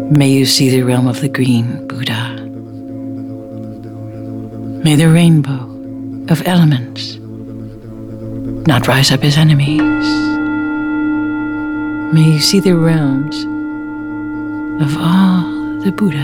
May you see the realm of the green Buddha. May the rainbow of elements not rise up as enemies. May you see the realms of all the Buddhas.